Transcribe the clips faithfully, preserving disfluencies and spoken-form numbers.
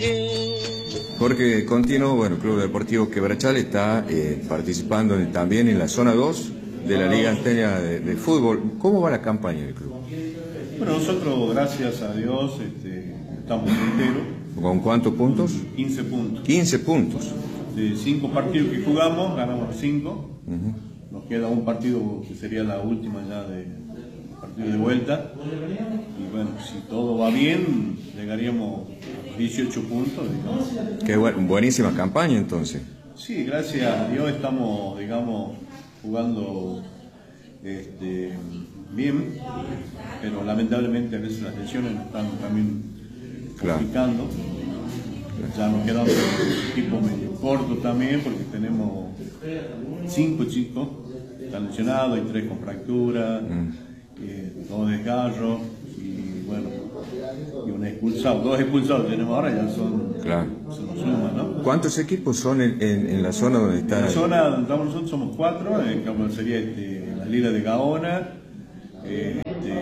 Jorge Contino, bueno, Club Deportivo Quebrachal está eh, participando en, también en la zona dos de la Liga Anteña de, de Fútbol. ¿Cómo va la campaña del club? Bueno, nosotros, gracias a Dios, este, estamos enteros. ¿Con cuántos puntos? quince puntos. quince puntos. De cinco partidos que jugamos, ganamos los cinco. Uh-huh. Nos queda un partido que sería la última ya de partido de vuelta. Y bueno, si todo va bien, llegaríamos a dieciocho puntos. Digamos. Qué bu buenísima campaña entonces. Sí, gracias a Dios estamos, digamos, jugando este, bien, pero lamentablemente a veces las lesiones nos están también complicando. Claro. Ya nos quedamos un equipo medio corto también, porque tenemos cinco chicos que están lesionados, hay tres con fractura, mm. eh, dos desgarros y bueno, y un expulsado, dos expulsados tenemos ahora, ya son, claro. Se nos suman, ¿no? ¿Cuántos equipos son en, en, en la zona donde está? En la zona donde estamos nosotros somos cuatro, en eh, sería este, la Liga de Gaona, eh, este,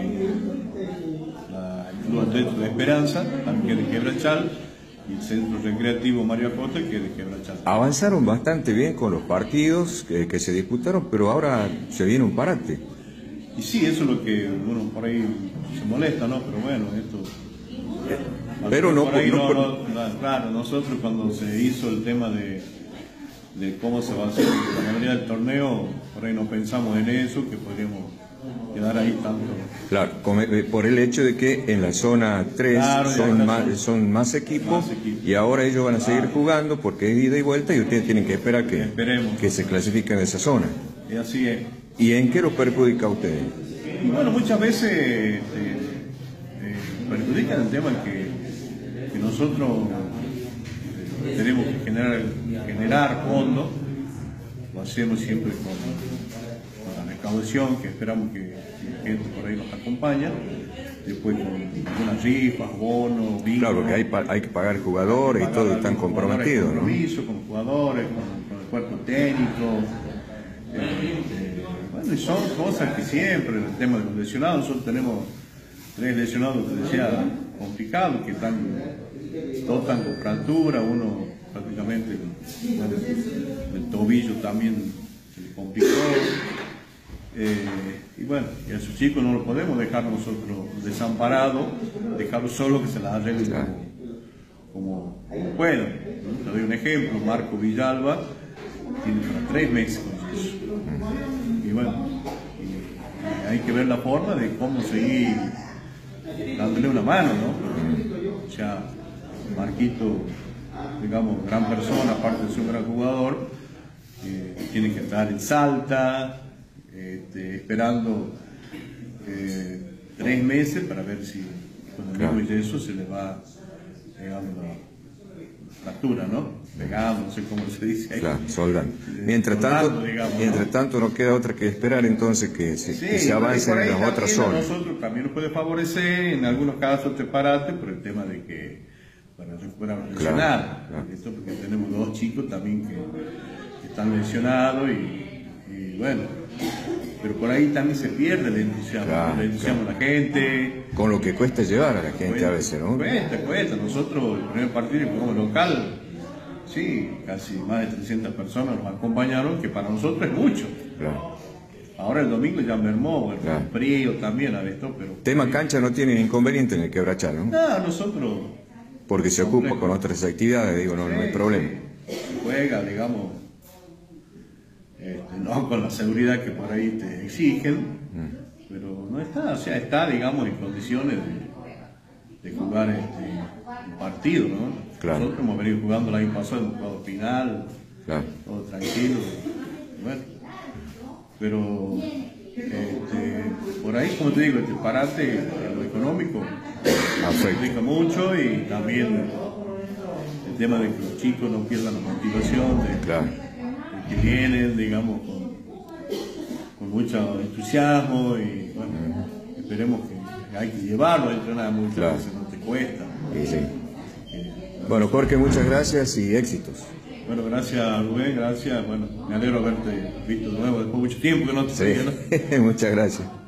la, el Club Atlético de Esperanza, también de Quebrachal, y el Centro Recreativo Mario Acosta, que es de Quebrachal. Avanzaron bastante bien con los partidos que, que se disputaron, pero ahora se viene un parate. Y sí, eso es lo que, bueno, por ahí se molesta, ¿no? Pero bueno, esto... Pero no, por ahí, no, no, no, no, claro, nosotros cuando se hizo el tema de, de cómo se va a hacer la mayoría del torneo, por ahí no pensamos en eso, que podríamos quedar ahí tanto. Claro, por el hecho de que en la zona tres claro, son, más, son, son más equipos más equipo. Y ahora ellos van a seguir claro. jugando porque es ida y vuelta y ustedes tienen que esperar que, que se clasifiquen en esa zona. Y así es. ¿Y en qué los perjudica a ustedes? Y bueno, muchas veces este, eh, perjudica el tema que, que nosotros eh, tenemos que generar, generar fondos, lo hacemos siempre con, con la recaudación, que esperamos que la gente por ahí nos acompaña, después con algunas rifas, bonos, vino. Claro, porque hay, hay que pagar jugadores y todo, están comprometidos, ¿no? Compromiso con jugadores, con, con el cuerpo técnico. Eh, eh, bueno, y son cosas que siempre, el tema de los lesionados, nosotros tenemos tres lesionados que decía complicados, que están, todos están con fractura, uno prácticamente, bueno, el tobillo también se le complicó. Eh, y bueno, y a esos chicos no lo podemos dejar nosotros desamparados, dejarlos solos que se las arreglen como, como, como puedan, ¿no? Te doy un ejemplo, Marco Villalba tiene para tres meses con eso. Y bueno, y hay que ver la forma de cómo seguir dándole una mano, ¿no? O sea, Marquito, digamos, gran persona, aparte de ser un gran jugador, eh, tiene que estar en Salta, Este, esperando eh, tres meses para ver si con el mismo claro. yeso se le va pegando la fractura, ¿no? Pegado, no sé cómo se dice ahí. Claro, soldando. Mientras tanto, digamos, mientras ¿no? tanto no queda otra que esperar entonces que se, sí, que se avance en las otras zonas. Nosotros también nos puede favorecer, en algunos casos te parate, por el tema de que para recuperar lesionar, claro, claro. Esto porque tenemos dos chicos también que, que están lesionados y, y bueno, pero por ahí también se pierde el entusiasmo, claro, el entusiasmo claro. de la gente. Con lo que cuesta llevar a la gente cuesta, a veces, ¿no? Cuesta, cuesta. Nosotros, el primer partido que jugamos local, sí, casi más de trescientas personas nos acompañaron, que para nosotros es mucho. Claro. Ahora el domingo ya mermó, el claro. frío también ha visto, pero... Tema cancha no tiene inconveniente en el Quebrachal, ¿no? No, nosotros... Porque se ocupa con otras actividades, digo, no, sí, no hay problema. Se juega, digamos... Este, no con la seguridad que por ahí te exigen, mm. pero no está, o sea, está, digamos, en condiciones de, de jugar este, un partido, ¿no? Claro. Nosotros hemos venido jugando el año pasado, hemos jugado final, claro. todo tranquilo, bueno, pero este, por ahí, como te digo, este parate, lo económico, afecta mucho y también el tema de que los chicos no pierdan la motivación de... Claro. que vienen, digamos, con, con mucho entusiasmo y bueno, uh-huh. esperemos que hay que llevarlo a entrenar muchas claro. veces, no te cuesta. Sí, sí. Eh, bueno, Jorge, muchas gracias y éxitos. Bueno, gracias Rubén, gracias, bueno, me alegro de haberte visto de nuevo después de mucho tiempo que no te sí. sabía, ¿no? Muchas gracias.